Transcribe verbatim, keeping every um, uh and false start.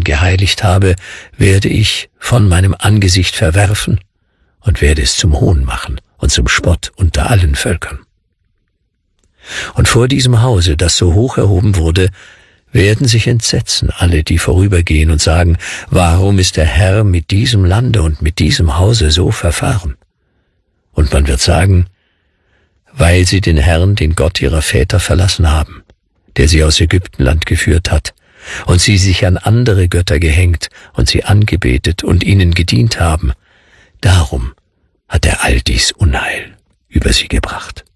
geheiligt habe, werde ich von meinem Angesicht verwerfen und werde es zum Hohn machen und zum Spott unter allen Völkern. Und vor diesem Hause, das so hoch erhoben wurde, werden sich entsetzen alle, die vorübergehen und sagen, warum ist der Herr mit diesem Lande und mit diesem Hause so verfahren? Und man wird sagen, weil sie den Herrn, den Gott ihrer Väter, verlassen haben, der sie aus Ägyptenland geführt hat, und sie sich an andere Götter gehängt und sie angebetet und ihnen gedient haben. Darum hat er all dies Unheil über sie gebracht.